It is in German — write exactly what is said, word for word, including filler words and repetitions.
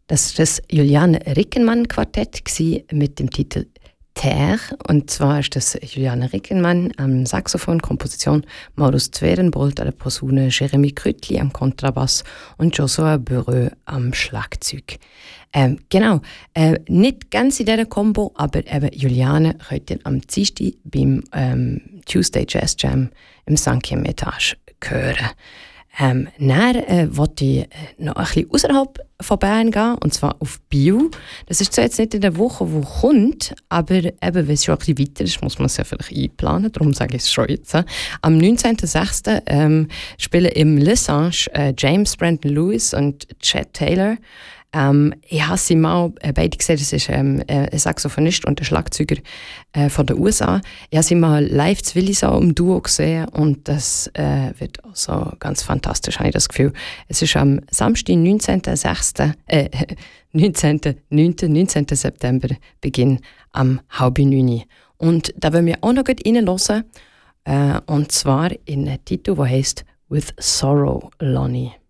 Das war das Juliane Rickenmann Quartett mit dem Titel Terre. Und zwar ist das Juliane Rickenmann am Saxophon, Komposition Maurus Zwerenbold an der Posaune, Jeremy Krütli am Kontrabass und Joshua Börö am Schlagzeug. Ähm, genau, äh, nicht ganz in dieser Kombo, aber eben Juliane könnt ihr am Dienstag beim ähm, Tuesday Jazz Jam im Cinquième Etage hören. Ähm, dann äh, wollte ich äh, noch ein bisschen außerhalb von Bern gehen, und zwar auf Biel. Das ist zwar jetzt nicht in der Woche, die kommt, aber eben, wenn es schon ein bisschen weiter ist, muss man es ja vielleicht einplanen, darum sage ich es schon jetzt. Äh. Am neunzehnten sechsten Ähm, spielen im Lessange äh, James Brandon Lewis und Chet Taylor. Ähm, ich habe sie mal äh, beide gesehen, das ist ähm, ein Saxophonist und ein Schlagzeuger äh, von den U S A. Ich habe sie mal live zu Willisau im Duo gesehen und das äh, wird also ganz fantastisch, habe ich das Gefühl. Es ist am Samstag, neunzehnten sechsten Äh, neunzehnten neunten neunzehnten September, Beginn am halb neun. Und da wollen wir auch noch gut reinhören, äh, und zwar in einen Titel, der heisst «With Sorrow, Lonnie».